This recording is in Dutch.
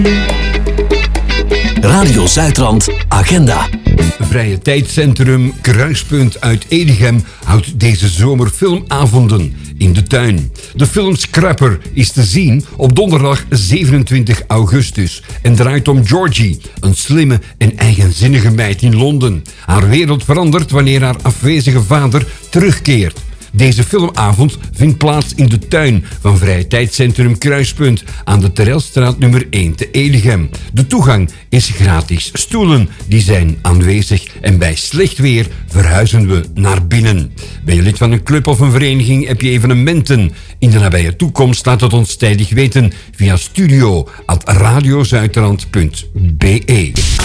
Radio Zuidrand Agenda. Vrije Tijdcentrum Kruispunt uit Edegem houdt deze zomer filmavonden in de tuin. De film Scrapper is te zien op donderdag 27 augustus en draait om Georgie, een slimme en eigenzinnige meid in Londen. Haar wereld verandert wanneer haar afwezige vader terugkeert. Deze filmavond vindt plaats in de tuin van Vrije Tijdcentrum Kruispunt aan de Terelstraat nummer 1 te Edegem. De toegang is gratis. Stoelen die zijn aanwezig en bij slecht weer verhuizen we naar binnen. Ben je lid van een club of een vereniging, heb je evenementen in de nabije toekomst? Laat het ons tijdig weten via studio@radiozuidrand.be.